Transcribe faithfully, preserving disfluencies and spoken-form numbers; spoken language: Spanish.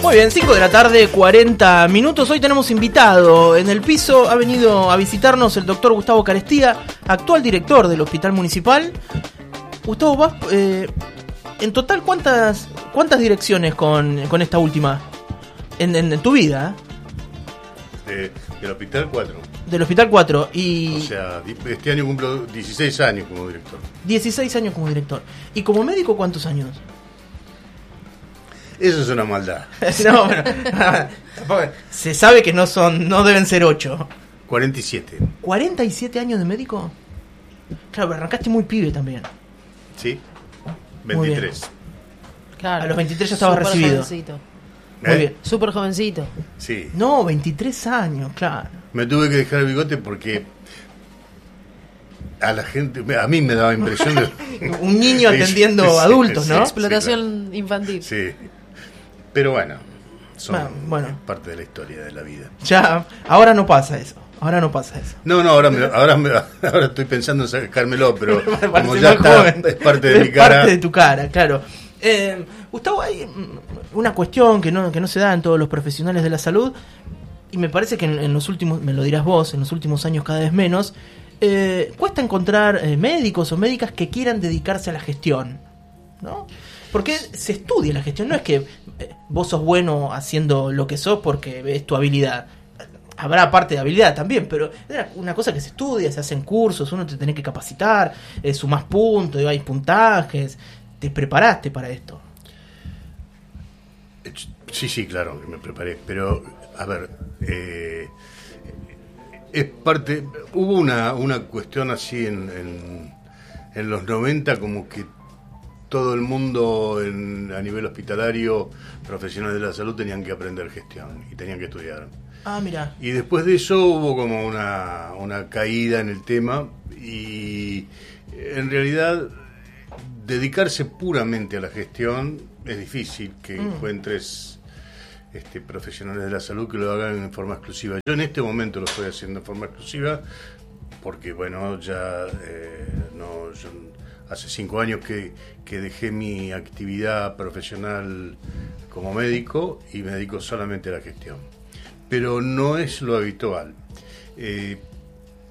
Muy bien, cinco de la tarde, cuarenta minutos. Hoy tenemos invitado en el piso. Ha venido a visitarnos el doctor Gustavo Carestiga, actual director del Hospital Municipal. Gustavo, vas, eh, en total, ¿cuántas cuántas direcciones con, con esta última en, en, en tu vida? De, del Hospital cuatro. Del Hospital cuatro. Y... O sea, este año cumplo dieciséis años como director. dieciséis años como director. ¿Y como médico cuántos años? Eso es una maldad. No, bueno, se sabe que no son, no deben ser ocho. cuarenta y siete. ¿cuarenta y siete años de médico? Claro, pero arrancaste muy pibe también. Sí, veintitrés. Claro. A los veintitrés ya estabas Súper recibido. Jovencito. Muy ¿Eh? bien. Súper jovencito. Sí. No, veintitrés años, claro. Me tuve que dejar el bigote porque a la gente, a mí me daba impresión de... Un niño atendiendo Sí, adultos, sí, ¿no? sí, Explotación claro. infantil. Sí. Pero bueno, son Ah, bueno. parte de la historia de la vida. Ya, ahora no pasa eso. Ahora no pasa eso. No, no, ahora me, ahora, me, ahora estoy pensando en sacármelo, pero Me como parece ya más está, joven. es parte de Es mi cara. parte de tu cara, claro. Eh, Gustavo, hay una cuestión que no, que no se da en todos los profesionales de la salud, y me parece que en, en los últimos, me lo dirás vos, en los últimos años cada vez menos, eh, cuesta encontrar eh, médicos o médicas que quieran dedicarse a la gestión, ¿no? Porque se estudia la gestión, no es que eh, vos sos bueno haciendo lo que sos porque es tu habilidad. Habrá parte de habilidad también, pero es una cosa que se estudia, se hacen cursos, uno te tiene que capacitar, eh, sumás puntos, hay puntajes, te preparaste para esto. Sí, sí, claro, que me preparé, pero a ver, eh, es parte, hubo una, una cuestión así en, en, en los noventa, como que todo el mundo en, a nivel hospitalario, profesionales de la salud, tenían que aprender gestión y tenían que estudiar. Ah, mira. Y después de eso hubo como una, una caída en el tema y en realidad dedicarse puramente a la gestión es difícil que mm. encuentres este, profesionales de la salud que lo hagan en forma exclusiva. Yo en este momento lo estoy haciendo en forma exclusiva porque, bueno, ya eh, no, yo hace cinco años que, que dejé mi actividad profesional como médico y me dedico solamente a la gestión. Pero no es lo habitual. Eh,